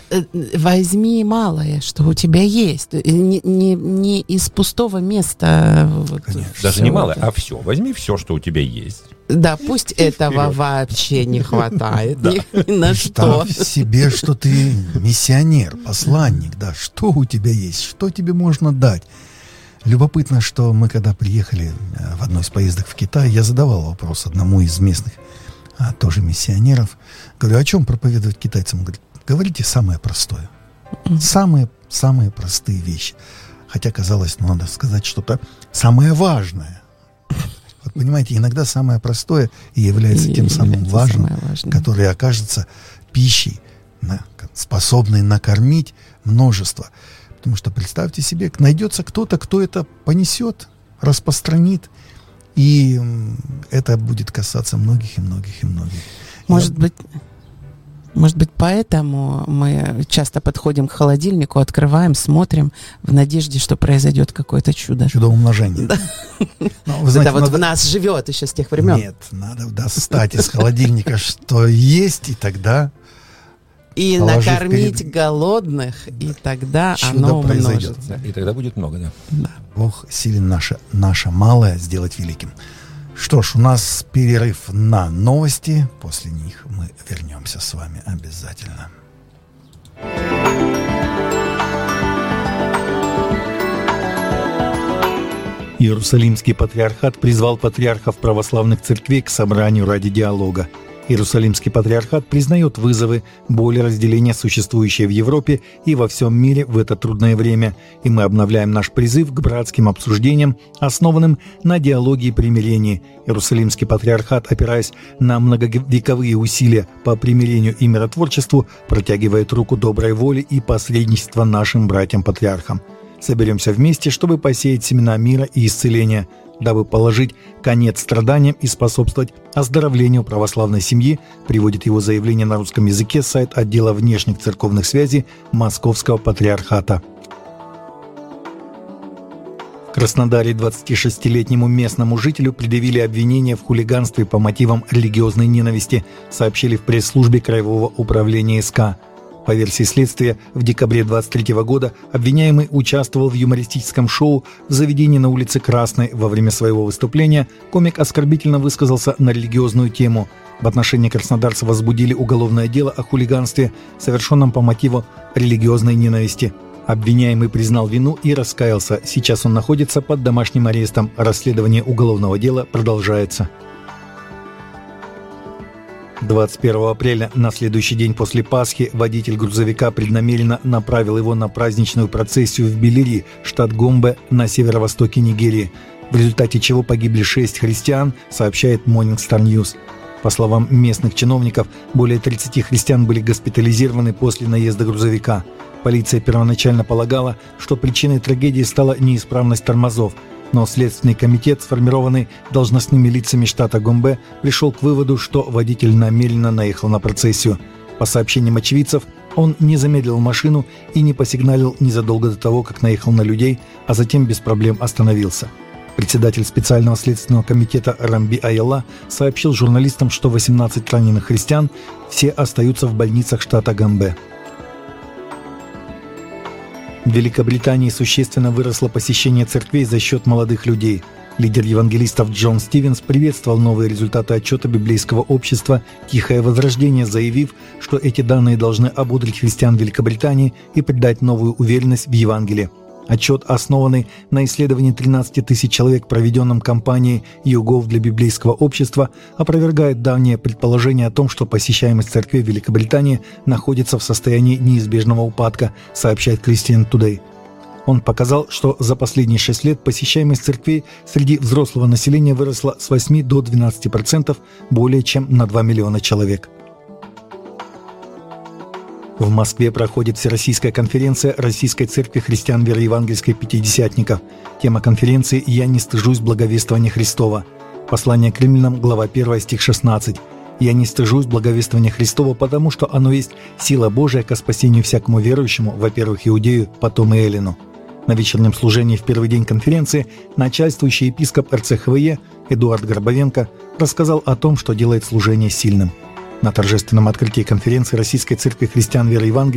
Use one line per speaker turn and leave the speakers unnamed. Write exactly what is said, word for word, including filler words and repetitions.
возьми малое, что у тебя есть. Не, не, не из пустого места. Вот,
даже не малое, а все. Возьми все, что у тебя есть.
Да, пусть этого вообще не хватает ни на что.
Представь себе, что ты миссионер, посланник, да, что у тебя есть, что тебе можно дать. Любопытно, что мы, когда приехали в одной из поездок в Китай, я задавал вопрос одному из местных, а, тоже миссионеров. Говорю, о чем проповедовать китайцам? Он говорит, говорите самое простое. Самые, самые простые вещи. Хотя, казалось, ну, надо сказать что-то самое важное. Вот понимаете, иногда самое простое и является и тем самым важным, которое окажется пищей, на, способной накормить множество. Потому что, представьте себе, найдется кто-то, кто это понесет, распространит, и это будет касаться многих и многих и многих.
Может
Я...
быть, может быть, поэтому мы часто подходим к холодильнику, открываем, смотрим в надежде, что произойдет какое-то чудо.
Чудо умножения.
Да. Но, вы знаете, это вот надо... в нас живет еще с тех времен.
Нет, надо достать из холодильника, что есть, и тогда...
И накормить перед... голодных, и тогда чудо оно произойдет. Умножится.
И тогда будет много, да.
да.
Бог силен наше, наше малое сделать великим. Что ж, у нас перерыв на новости. После них мы вернемся с вами обязательно.
Иерусалимский патриархат призвал патриархов православных церквей к собранию ради диалога. Иерусалимский патриархат признает вызовы, боли разделения, существующие в Европе и во всем мире в это трудное время, и мы обновляем наш призыв к братским обсуждениям, основанным на диалоге и примирении. Иерусалимский патриархат, опираясь на многовековые усилия по примирению и миротворчеству, протягивает руку доброй воли и посредничества нашим братьям-патриархам. Соберемся вместе, чтобы посеять семена мира и исцеления, дабы положить конец страданиям и способствовать оздоровлению православной семьи, приводит его заявление на русском языке сайт отдела внешних церковных связей Московского патриархата. В Краснодаре двадцатишестилетнему местному жителю предъявили обвинение в хулиганстве по мотивам религиозной ненависти, сообщили в пресс-службе Краевого управления СК. По версии следствия, в декабре двадцать третьего года обвиняемый участвовал в юмористическом шоу в заведении на улице Красной. Во время своего выступления комик оскорбительно высказался на религиозную тему. В отношении краснодарца возбудили уголовное дело о хулиганстве, совершенном по мотиву религиозной ненависти. Обвиняемый признал вину и раскаялся. Сейчас он находится под домашним арестом. Расследование уголовного дела продолжается. двадцать первого апреля, на следующий день после Пасхи, водитель грузовика преднамеренно направил его на праздничную процессию в Белири, штат Гомбе, на северо-востоке Нигерии, в результате чего погибли шесть христиан, сообщает Morning Star News. По словам местных чиновников, более тридцати христиан были госпитализированы после наезда грузовика. Полиция первоначально полагала, что причиной трагедии стала неисправность тормозов, но Следственный комитет, сформированный должностными лицами штата Гомбе, пришел к выводу, что водитель намеренно наехал на процессию. По сообщениям очевидцев, он не замедлил машину и не посигналил незадолго до того, как наехал на людей, а затем без проблем остановился. Председатель специального следственного комитета Рамби Айалла сообщил журналистам, что восемнадцать раненых христиан все остаются в больницах штата Гомбе. В Великобритании существенно выросло посещение церквей за счет молодых людей. Лидер евангелистов Джон Стивенс приветствовал новые результаты отчета библейского общества «Тихое возрождение», заявив, что эти данные должны ободрить христиан Великобритании и придать новую уверенность в Евангелии. Отчет, основанный на исследовании тринадцати тысяч человек, проведенном компанией YouGov для библейского общества, опровергает давнее предположение о том, что посещаемость церквей Великобритании находится в состоянии неизбежного упадка, сообщает Christian Today. Он показал, что за последние шесть лет посещаемость церквей среди взрослого населения выросла с восьми до двенадцати процентов, более чем на два миллиона человек. В Москве проходит Всероссийская конференция Российской Церкви Христиан Веры Евангельской Пятидесятников. Тема конференции «Я не стыжусь благовествования Христова». Послание к римлянам, глава первая, стих шестнадцать. «Я не стыжусь благовествования Христова, потому что оно есть сила Божия ко спасению всякому верующему, во-первых, иудею, потом и эллину». На вечернем служении в первый день конференции начальствующий епископ эр цэ ха вэ е Эдуард Горбовенко рассказал о том, что делает служение сильным. На торжественном открытии конференции Российской Церкви Христиан Веры Евангельской